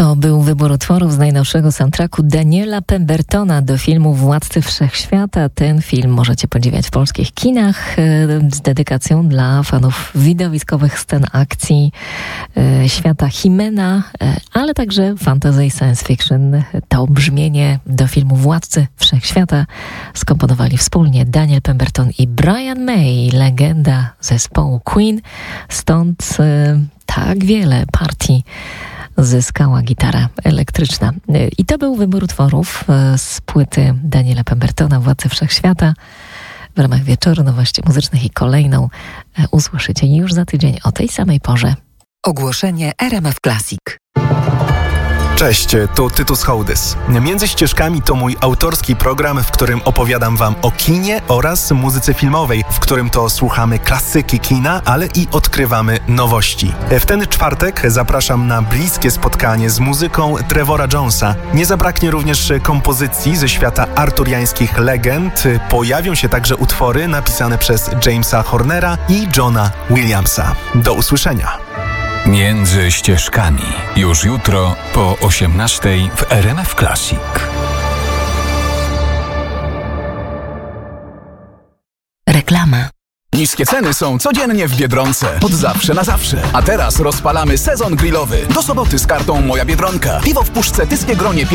To był wybór utworów z najnowszego soundtracku Daniela Pembertona do filmu Władcy Wszechświata. Ten film możecie podziwiać w polskich kinach z dedykacją dla fanów widowiskowych scen akcji świata He-Mana, ale także fantasy i science fiction. To brzmienie do filmu Władcy Wszechświata skomponowali wspólnie Daniel Pemberton i Brian May, legenda zespołu Queen. Stąd tak wiele partii zyskała gitara elektryczna. I to był wybór utworów z płyty Daniela Pembertona Władcy Wszechświata. W ramach wieczoru nowości muzycznych i kolejną usłyszycie już za tydzień o tej samej porze. Ogłoszenie RMF Classic. Cześć, tu Tytus Hołdys. Między ścieżkami to mój autorski program, w którym opowiadam wam o kinie oraz muzyce filmowej, w którym to słuchamy klasyki kina, ale i odkrywamy nowości. W ten czwartek zapraszam na bliskie spotkanie z muzyką Trevora Jonesa. Nie zabraknie również kompozycji ze świata arturiańskich legend. Pojawią się także utwory napisane przez Jamesa Hornera i Johna Williamsa. Do usłyszenia. Między ścieżkami. Już jutro po 18:00 w RMF Classic. Reklama. Niskie ceny są codziennie w Biedronce. Od zawsze na zawsze. A teraz rozpalamy sezon grillowy. Do soboty z kartą Moja Biedronka. Piwo w puszce Tyskie Gronie